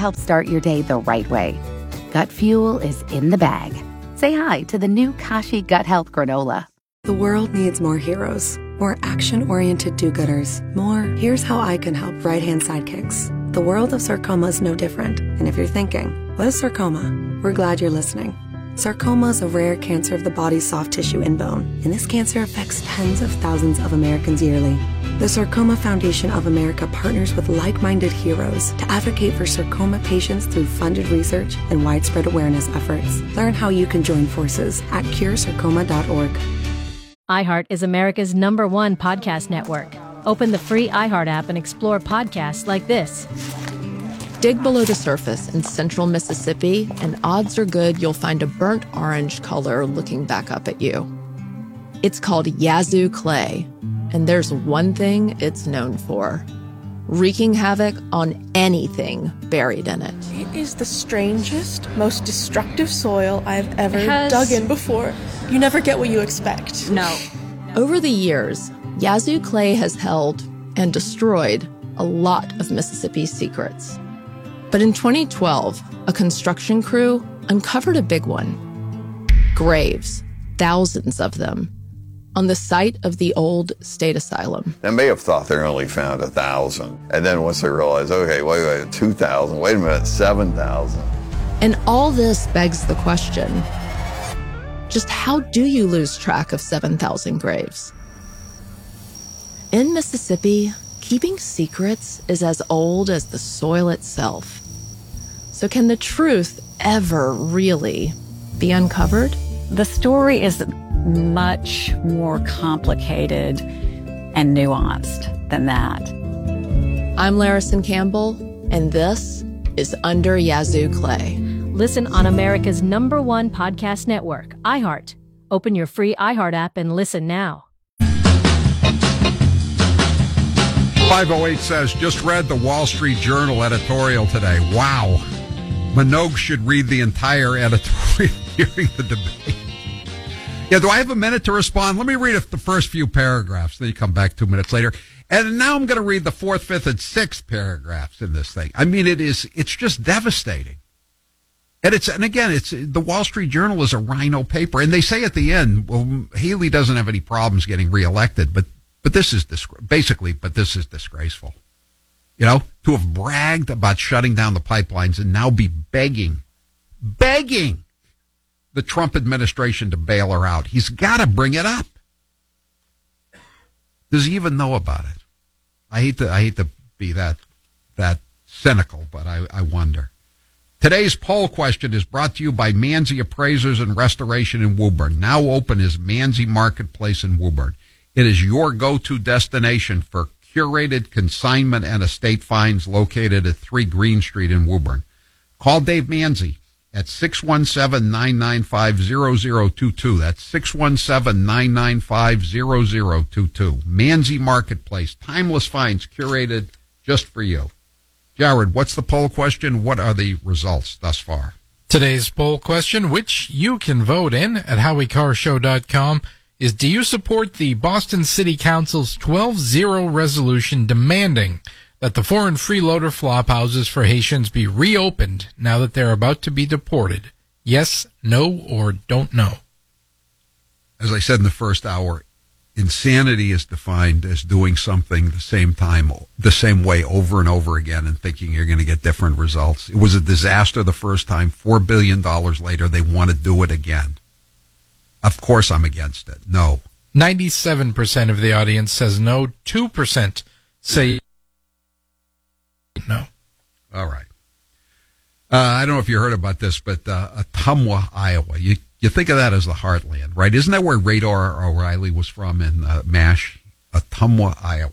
help start your day the right way. Gut Fuel is in the bag. Say hi to the new Kashi Gut Health Granola. The world needs more heroes, more action-oriented do-gooders, more here's how I can help right-hand sidekicks. The world of sarcoma is no different. And if you're thinking, what is sarcoma? We're glad you're listening. Sarcoma is a rare cancer of the body's soft tissue and bone, and this cancer affects tens of thousands of Americans yearly. The Sarcoma Foundation of America partners with like-minded heroes to advocate for sarcoma patients through funded research and widespread awareness efforts. Learn how you can join forces at curesarcoma.org. iHeart is America's #1 podcast network. Open the free iHeart app and explore podcasts like this. Dig below the surface in central Mississippi, and odds are good you'll find a burnt orange color looking back up at you. It's called Yazoo clay, and there's one thing it's known for: wreaking havoc on anything buried in it. It is the strangest, most destructive soil I've ever dug in before. You never get what you expect. No. Over the years, Yazoo clay has held and destroyed a lot of Mississippi's secrets. But in 2012, a construction crew uncovered a big one. Graves, thousands of them, on the site of the old state asylum. They may have thought they only found 1,000. And then once they realized, okay, wait, 2,000, wait a minute, 7,000. And all this begs the question, just how do you lose track of 7,000 graves? In Mississippi, keeping secrets is as old as the soil itself. So can the truth ever really be uncovered? The story is much more complicated and nuanced than that. I'm Larison Campbell, and this is Under Yazoo Clay. Listen on America's #1 podcast network, iHeart. Open your free iHeart app and listen now. 508 says, just read the Wall Street Journal editorial today. Wow. Minogue should read the entire editorial during the debate. Yeah, do I have a minute to respond? Let me read the first few paragraphs, then you come back 2 minutes later. And now I'm going to read the 4th, 5th, and 6th paragraphs in this thing. I mean, it's just devastating. And again, the Wall Street Journal is a rhino paper. And they say at the end, well, Haley doesn't have any problems getting reelected, but this is disgraceful. You know, to have bragged about shutting down the pipelines and now be begging the Trump administration to bail her out. He's got to bring it up. Does he even know about it? I hate to be that cynical, but I wonder. Today's poll question is brought to you by Manzi Appraisers and Restoration in Woburn. Now open is Manzi Marketplace in Woburn. It is your go-to destination for curated consignment and estate finds located at 3 Green Street in Woburn. Call Dave Manzi at 617-995-0022. That's 617-995-0022. Manzi Marketplace. Timeless finds curated just for you. Jared, what's the poll question? What are the results thus far? Today's poll question, which you can vote in at HowieCarrShow.com, is do you support the Boston City Council's 12-0 resolution demanding that the foreign freeloader flophouses for Haitians be reopened now that they're about to be deported? Yes, no, or don't know. As I said in the first hour, insanity is defined as doing something the same way over and over again and thinking you're going to get different results. It was a disaster the first time. $4 billion later, they want to do it again. Of course I'm against it. No. 97% of the audience says no. 2% say no. All right. I don't know if you heard about this, but Ottumwa, Iowa. You think of that as the heartland, right? Isn't that where Radar O'Reilly was from in MASH? Ottumwa, Iowa.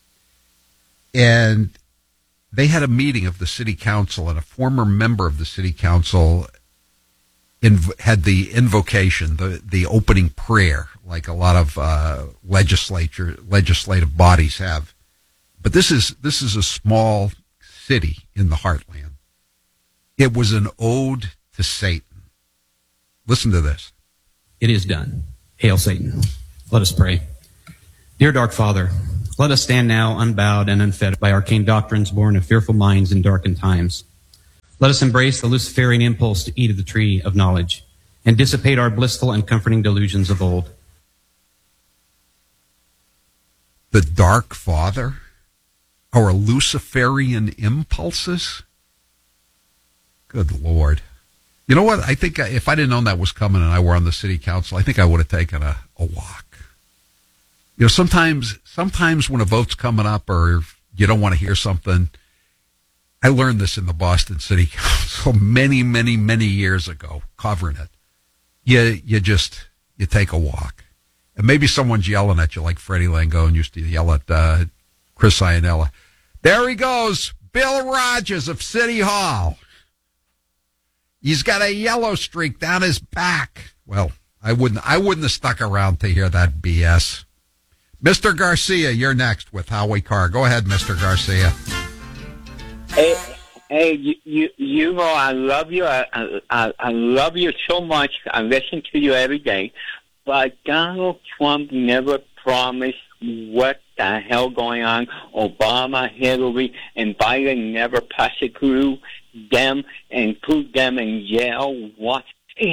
And they had a meeting of the city council, and a former member of the city council had the invocation, the opening prayer, like a lot of legislative bodies have. But this is a small city in the heartland. It was an ode to Satan. Listen to this. It is done. Hail Satan. Let us pray. Dear Dark Father, let us stand now unbowed and unfed by arcane doctrines born of fearful minds in darkened times. Let us embrace the Luciferian impulse to eat of the tree of knowledge and dissipate our blissful and comforting delusions of old. The Dark Father? Our Luciferian impulses? Good Lord. You know what? I think if I didn't know that was coming and I were on the city council, I think I would have taken a walk. You know, sometimes when a vote's coming up or you don't want to hear something, I learned this in the Boston City Council many, many, many years ago, covering it. You take a walk. And maybe someone's yelling at you like Freddie Langone used to yell at Chris Iannella. There he goes, Bill Rogers of City Hall. He's got a yellow streak down his back. Well, I wouldn't have stuck around to hear that BS. Mr. Garcia, you're next with Howie Carr. Go ahead, Mr. Garcia. Hey, you know I love you. I love you so much. I listen to you every day. But Donald Trump never promised what the hell going on. Obama, Hillary, and Biden never prosecuted them and put them in jail. What?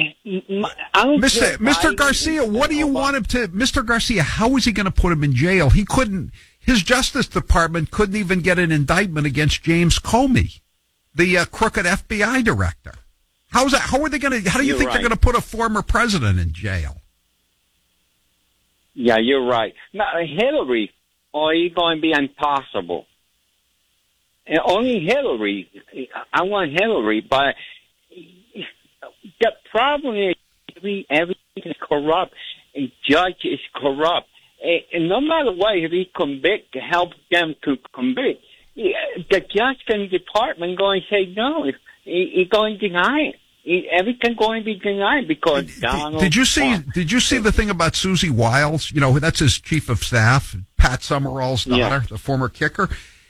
Mr. Garcia, what do you want him to... Mr. Garcia, how is he going to put him in jail? He couldn't... His Justice Department couldn't even get an indictment against James Comey, the crooked FBI director. How's that? How are they going to... How do you think they're going to put a former president in jail? Yeah, you're right. Now, Hillary, it's going to be impossible. And only Hillary. I want Hillary, but the problem is everything is corrupt. A judge is corrupt. And no matter what, if he help them to convict, the judge and department going to say no. He's going to deny it. Everything going to be denied because Donald Did you see the thing about Susie Wiles? You know, that's his chief of staff, Pat Summerall's daughter, the former kicker.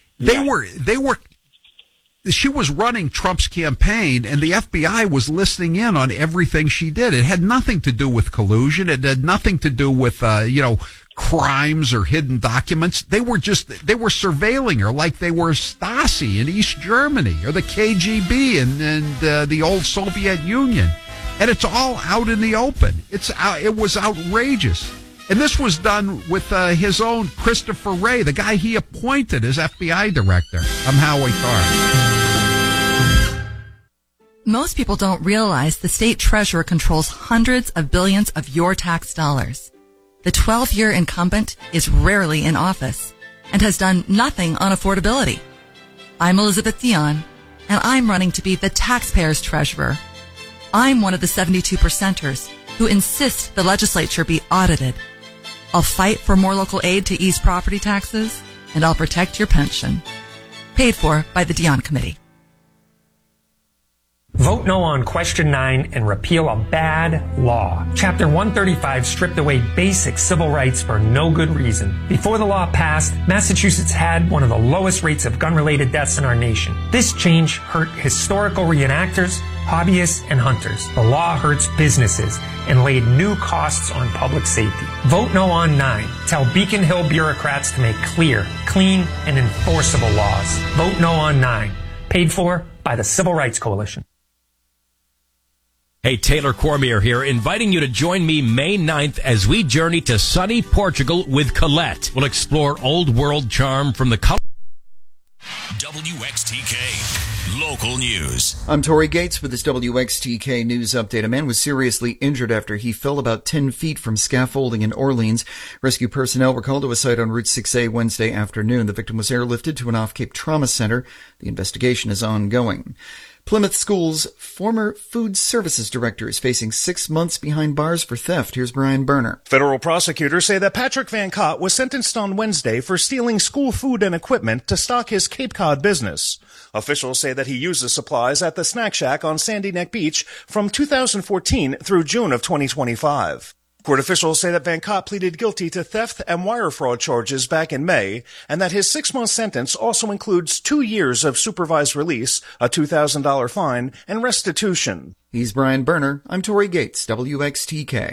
She was running Trump's campaign, and the FBI was listening in on everything she did. It had nothing to do with collusion. It had nothing to do with, crimes or hidden documents. They were surveilling her like they were Stasi in East Germany or the KGB and the old Soviet Union. And it's all out in the open. It was outrageous. And this was done with his own Christopher Wray, the guy he appointed as FBI director. I'm Howie Carr. Most people don't realize the state treasurer controls hundreds of billions of your tax dollars. The 12-year incumbent is rarely in office and has done nothing on affordability. I'm Elizabeth Dion, and I'm running to be the taxpayer's treasurer. I'm one of the 72%ers who insist the legislature be audited. I'll fight for more local aid to ease property taxes, and I'll protect your pension. Paid for by the Dion Committee. Vote no on Question 9 and repeal a bad law. Chapter 135 stripped away basic civil rights for no good reason. Before the law passed, Massachusetts had one of the lowest rates of gun-related deaths in our nation. This change hurt historical reenactors, hobbyists, and hunters. The law hurts businesses and laid new costs on public safety. Vote no on 9. Tell Beacon Hill bureaucrats to make clear, clean, and enforceable laws. Vote no on 9. Paid for by the Civil Rights Coalition. Hey, Taylor Cormier here, inviting you to join me May 9th as we journey to sunny Portugal with Colette. We'll explore old world charm from the WXTK Local News. I'm Tori Gates with this WXTK News Update. A man was seriously injured after he fell about 10 feet from scaffolding in Orleans. Rescue personnel were called to a site on Route 6A Wednesday afternoon. The victim was airlifted to an off-Cape trauma center. The investigation is ongoing. Plymouth School's former food services director is facing 6 months behind bars for theft. Here's Brian Berner. Federal prosecutors say that Patrick Van Cott was sentenced on Wednesday for stealing school food and equipment to stock his Cape Cod business. Officials say that he used the supplies at the Snack Shack on Sandy Neck Beach from 2014 through June of 2025. Court officials say that Van Cott pleaded guilty to theft and wire fraud charges back in May, and that his 6-month sentence also includes 2 years of supervised release, a $2,000 fine, and restitution. He's Brian Berner. I'm Tori Gates, WXTK.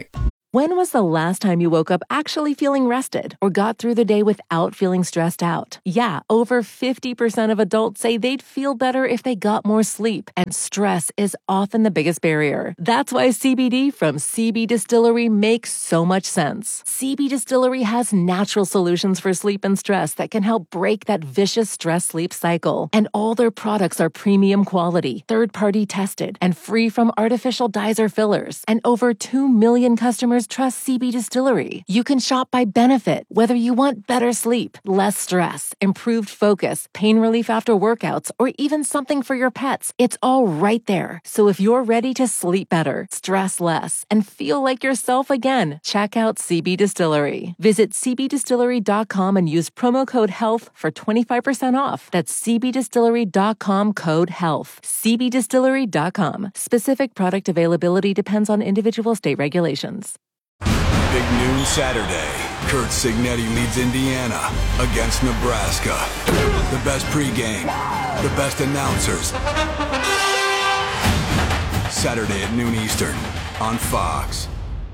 When was the last time you woke up actually feeling rested or got through the day without feeling stressed out? Yeah, over 50% of adults say they'd feel better if they got more sleep, and stress is often the biggest barrier. That's why CBD from CB Distillery makes so much sense. CB Distillery has natural solutions for sleep and stress that can help break that vicious stress-sleep cycle. And all their products are premium quality, third-party tested, and free from artificial dyes or fillers. And over 2 million customers trust CB Distillery. You can shop by benefit, whether you want better sleep, less stress, improved focus, pain relief after workouts, or even something for your pets. It's all right there. So if you're ready to sleep better, stress less, and feel like yourself again, check out CB Distillery. Visit cbdistillery.com and use promo code HEALTH for 25% off. That's cbdistillery.com, code HEALTH. cbdistillery.com. Specific product availability depends on individual state regulations. Big noon Saturday. Kurt Signetti leads Indiana against Nebraska. The best pregame, the best announcers. Saturday at noon Eastern on Fox.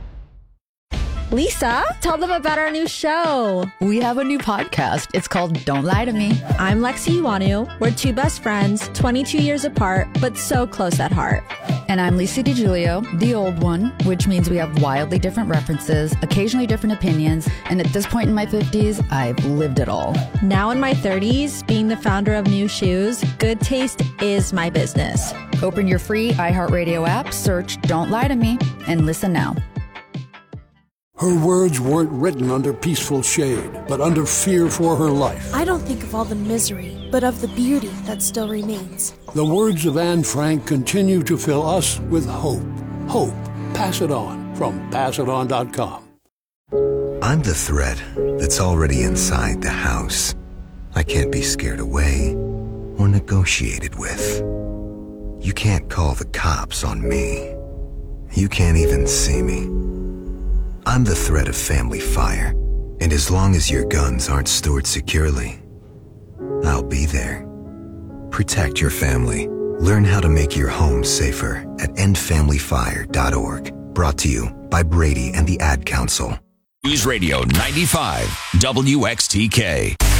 Lisa, tell them about our new show. We have a new podcast. It's called Don't Lie to Me. I'm Lexi Iwanu. We're two best friends, 22 years apart, but so close at heart. And I'm Lisa DiGiulio, the old one, which means we have wildly different references, occasionally different opinions, and at this point in my 50s, I've lived it all. Now in my 30s, being the founder of New Shoes, good taste is my business. Open your free iHeartRadio app, search Don't Lie to Me, and listen now. Her words weren't written under peaceful shade, but under fear for her life. I don't think of all the misery, but of the beauty that still remains. The words of Anne Frank continue to fill us with hope. Hope. Pass it on from passiton.com. I'm the threat that's already inside the house. I can't be scared away or negotiated with. You can't call the cops on me. You can't even see me. I'm the threat of family fire, and as long as your guns aren't stored securely, I'll be there. Protect your family. Learn how to make your home safer at endfamilyfire.org. Brought to you by Brady and the Ad Council. News Radio 95 WXTK.